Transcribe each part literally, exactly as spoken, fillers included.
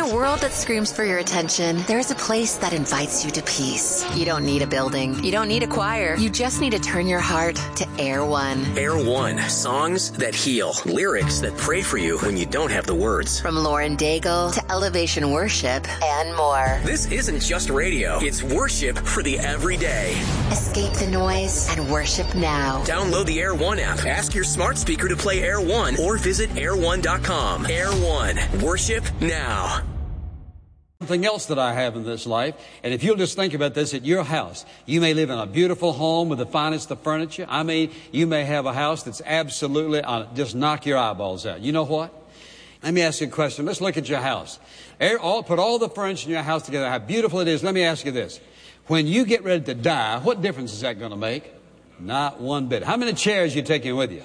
a world that screams for your attention, there's a place that invites you to peace. You don't need a building. You don't need a choir. You just need to turn your heart to Air One. Air One. Songs that heal. Lyrics that pray for you when you don't have the words. From Lauren Daigle to Elevation Worship and more. This isn't just radio. It's worship for the everyday. Escape the noise and worship now. Download the Air One app. Ask your smart speaker to play Air One or visit air one dot com. Air One. Worship now. Something else that I have in this life, and if you'll just think about this at your house, you may live in a beautiful home with the finest of furniture. I mean, you may have a house that's absolutely, uh, just knock your eyeballs out. You know what? Let me ask you a question. Let's look at your house. Air, all, put all the furniture in your house together, how beautiful it is. Let me ask you this. When you get ready to die, what difference is that going to make? Not one bit. How many chairs you taking with you?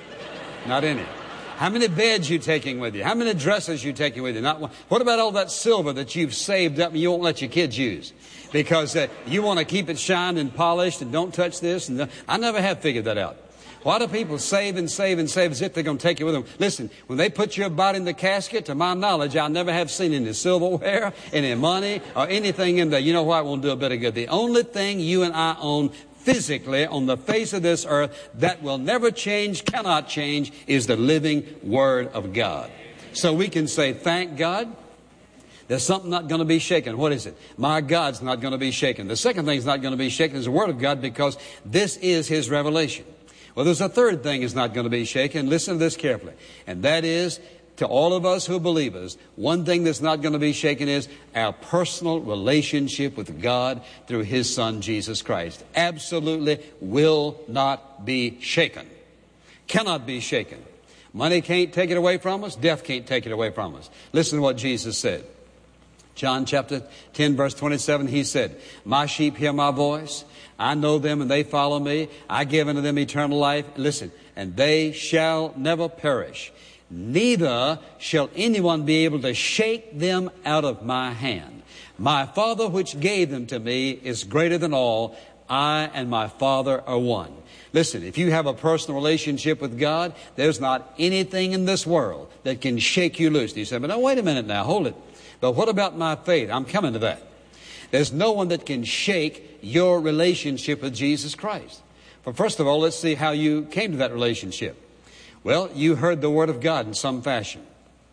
Not any. How many beds you taking with you? How many dresses you taking with you? Not one. What about all that silver that you've saved up and you won't let your kids use? Because uh, you want to keep it shined and polished and don't touch this. And I never have figured that out. Why do people save and save and save as if they're going to take it with them? Listen, when they put your body in the casket, to my knowledge, I never have seen any silverware, any money, or anything in there. You know why? It won't do a bit of good. The only thing you and I own physically on the face of this earth that will never change, cannot change, is the living Word of God. So we can say, thank God. There's something not going to be shaken. What is it? My God's not going to be shaken. The second thing is not going to be shaken is the Word of God, because this is His revelation. Well, there's a third thing is not going to be shaken. Listen to this carefully. And that is, to all of us who are believers, one thing that's not going to be shaken is our personal relationship with God through His Son, Jesus Christ. Absolutely will not be shaken. Cannot be shaken. Money can't take it away from us. Death can't take it away from us. Listen to what Jesus said. John chapter ten, verse twenty-seven, He said, my sheep hear my voice. I know them and they follow me. I give unto them eternal life. Listen, and they shall never perish. Neither shall anyone be able to shake them out of my hand. My Father which gave them to me is greater than all. I and my Father are one. Listen, if you have a personal relationship with God, there's not anything in this world that can shake you loose. You say, but no, wait a minute now, hold it. But what about my faith? I'm coming to that. There's no one that can shake your relationship with Jesus Christ. But first of all, let's see how you came to that relationship. Well, you heard the Word of God in some fashion.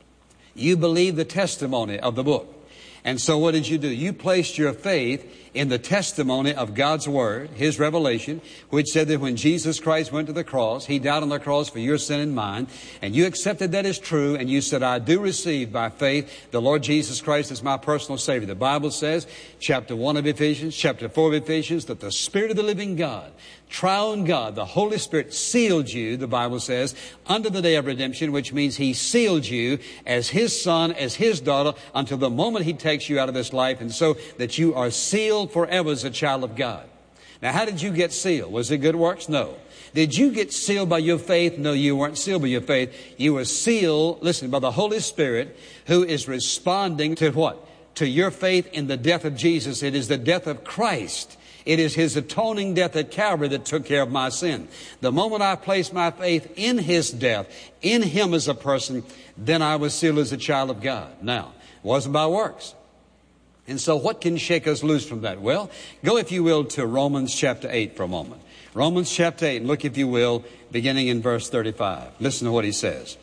You believed the testimony of the book. And so what did you do? You placed your faith in the testimony of God's Word, His revelation, which said that when Jesus Christ went to the cross, He died on the cross for your sin and mine, and you accepted that as true, and you said, I do receive by faith the Lord Jesus Christ as my personal Savior. The Bible says, chapter one of Ephesians, chapter four of Ephesians, that the Spirit of the living God, triune God, the Holy Spirit, sealed you, the Bible says, under the day of redemption, which means He sealed you as His son, as His daughter, until the moment He takes you out of this life, and so that you are sealed forever as a child of God. Now, how did you get sealed? Was it good works? No. Did you get sealed by your faith? No, you weren't sealed by your faith. You were sealed, listen, by the Holy Spirit, who is responding to what? To your faith in the death of Jesus. It is the death of Christ. It is His atoning death at Calvary that took care of my sin. The moment I placed my faith in His death, in Him as a person, then I was sealed as a child of God. Now, it wasn't by works. And so what can shake us loose from that? Well, go, if you will, to Romans chapter eight for a moment. Romans chapter eight, and look, if you will, beginning in verse thirty-five. Listen to what he says.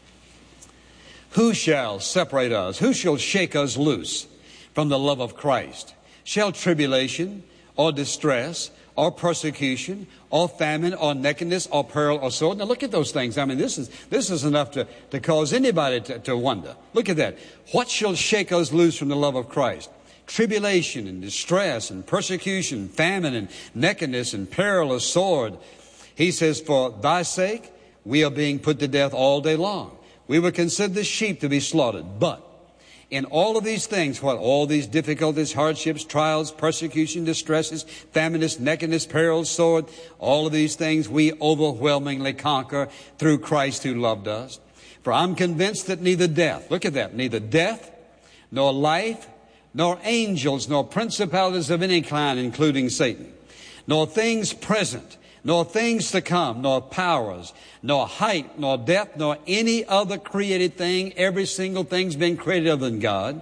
Who shall separate us? Who shall shake us loose from the love of Christ? Shall tribulation, or distress, or persecution, or famine, or nakedness, or peril, or sword? Now look at those things. I mean, this is this is enough to, to cause anybody to, to wonder. Look at that. What shall shake us loose from the love of Christ? Tribulation and distress and persecution, famine and nakedness and peril, or sword. He says, for thy sake we are being put to death all day long. We were considered the sheep to be slaughtered. But in all of these things, what? All these difficulties, hardships, trials, persecution, distresses, famines, nakedness, peril, sword, all of these things we overwhelmingly conquer through Christ who loved us. For I'm convinced that neither death, look at that, neither death, nor life, nor angels, nor principalities of any kind, including Satan, nor things present, nor things to come, nor powers, nor height, nor depth, nor any other created thing. Every single thing's been created other than God.